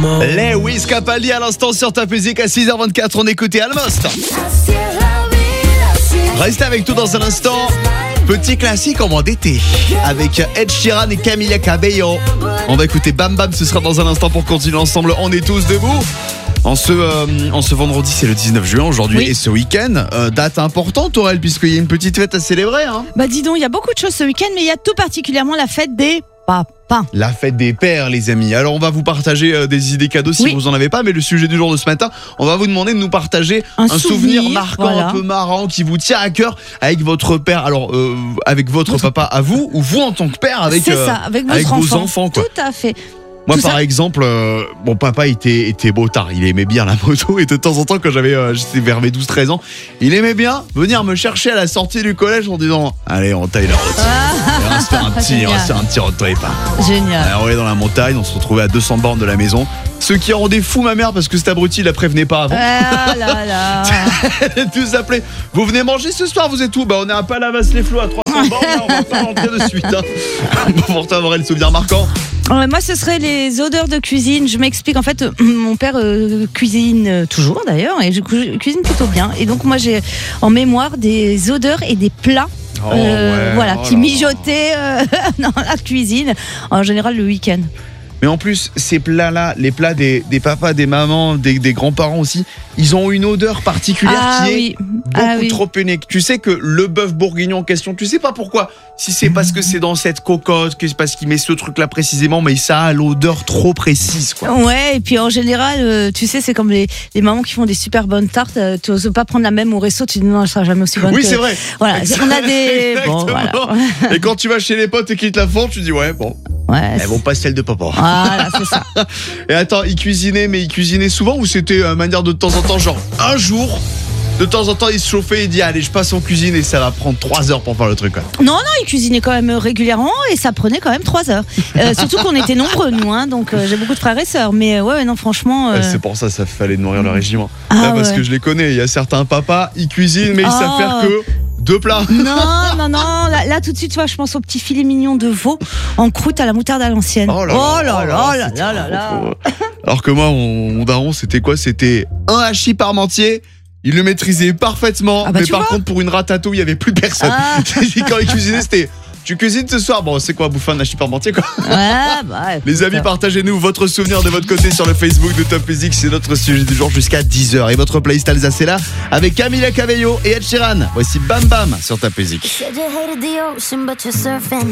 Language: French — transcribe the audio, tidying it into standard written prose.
Lewis Capaldi à l'instant sur ta musique à 6h24. On écoutait Almost. Restez avec nous dans un instant. Petit classique en mode d'été avec Ed Sheeran et Camila Cabello. On va écouter Bam Bam, ce sera dans un instant pour continuer ensemble. On est tous debout. En ce vendredi, c'est le 19 juin aujourd'hui, oui. Et ce week-end, date importante, Aurel, puisqu'il y a une petite fête à célébrer. Hein. Bah dis donc, il y a beaucoup de choses ce week-end, mais il y a tout particulièrement la fête des papas. La fête des pères, les amis. Alors, on va vous partager des idées cadeaux si vous en avez pas, mais le sujet du jour de ce matin, on va vous demander de nous partager un souvenir marquant, voilà. Un peu marrant, qui vous tient à cœur avec votre père. Alors, avec votre papa à vous, ou vous en tant que père avec vos enfants. Quoi. Tout à fait. Moi, par exemple, mon papa était beau-tard. Il aimait bien la moto. Et de temps en temps, quand j'étais vers mes 12-13 ans, il aimait bien venir me chercher à la sortie du collège en disant « Allez, on taille la route. On va se faire un petit road trip. » Génial. Alors, on est dans la montagne. On se retrouvait à 200 bornes de la maison. Ce qui rendait fou ma mère parce que cet abruti, il la prévenait pas avant. Ah là là. Elle tous appelait. Vous venez manger ce soir, vous êtes où ? Bah, on est à Palavas-les-Flots à 300 bornes. Là, on va pas rentrer de suite. Pour toi, avoir le souvenir marquant. Moi, ce serait les odeurs de cuisine. Je m'explique. En fait, mon père cuisine toujours d'ailleurs, et je cuisine plutôt bien. Et donc, moi, j'ai en mémoire des odeurs et des plats. Qui mijotaient dans la cuisine. En général, le week-end. Mais en plus, ces plats-là, les plats des papas, des mamans, des grands-parents aussi, ils ont une odeur particulière qui est beaucoup trop unique. Tu sais que le bœuf bourguignon en question, tu sais pas pourquoi. Si c'est parce que c'est dans cette cocotte, que c'est parce qu'il met ce truc-là précisément, mais ça a l'odeur trop précise, quoi. Ouais, et puis en général, tu sais, c'est comme les mamans qui font des super bonnes tartes. Tu n'oses pas prendre la même au resto, tu dis non, elle sera jamais aussi bonne. Oui, c'est vrai. Voilà, on a des. Bon, voilà. Et quand tu vas chez les potes et qu'ils te la font, tu dis ouais, bon. Ouais, elles vont pas celle de papa. Voilà, c'est ça. Et attends, il cuisinait souvent ou c'était manière de temps en temps, genre un jour, de temps en temps il se chauffait, il dit allez je passe en cuisine et ça va prendre 3 heures pour faire le truc. Quoi. Non, il cuisinait quand même régulièrement et ça prenait quand même 3 heures. Surtout qu'on était nombreux nous, hein, donc j'ai beaucoup de frères et sœurs. Mais non franchement. C'est pour ça fallait nourrir le régiment. Parce que je les connais, il y a certains papas, ils cuisinent mais ils savent faire que 2 plats. Non. Là, tout de suite, tu vois, je pense au petit filet mignon de veau en croûte à la moutarde à l'ancienne. Oh là là. Alors que moi, mon daron, c'était quoi ? C'était un hachis parmentier. Il le maîtrisait parfaitement. Mais par contre, pour une ratatouille, il n'y avait plus personne. Quand il cuisinait, c'était... Tu cuisines ce soir ? Bon, c'est quoi, bouffer un hachis parmentier, quoi. Les amis, partagez-nous votre souvenir de votre côté sur le Facebook de Top Music. C'est notre sujet du jour jusqu'à 10h. Et votre playlist Alsace est là avec Camila Cabello et Ed Sheeran. Voici Bam Bam sur Top Music.